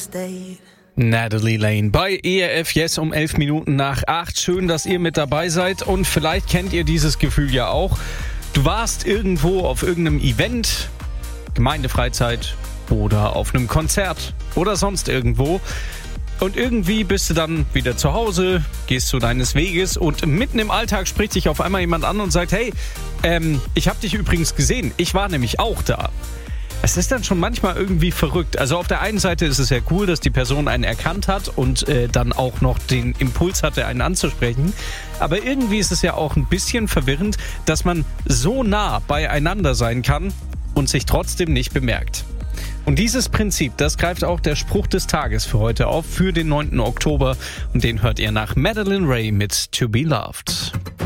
stayed. Natalie Lane bei ERF Yes um 11 Minuten nach 8. Schön, dass ihr mit dabei seid und vielleicht kennt ihr dieses Gefühl ja auch. Du warst irgendwo auf irgendeinem Event, Gemeindefreizeit oder auf einem Konzert oder sonst irgendwo und irgendwie bist du dann wieder zu Hause, gehst zu deines Weges und mitten im Alltag spricht dich auf einmal jemand an und sagt, hey, ich habe dich übrigens gesehen, ich war nämlich auch da. Es ist dann schon manchmal irgendwie verrückt. Also auf der einen Seite ist es ja cool, dass die Person einen erkannt hat und dann auch noch den Impuls hatte, einen anzusprechen. Aber irgendwie ist es ja auch ein bisschen verwirrend, dass man so nah beieinander sein kann und sich trotzdem nicht bemerkt. Und dieses Prinzip, das greift auch der Spruch des Tages für heute auf, für den 9. Oktober. Und den hört ihr nach Madeline Ray mit To Be Loved.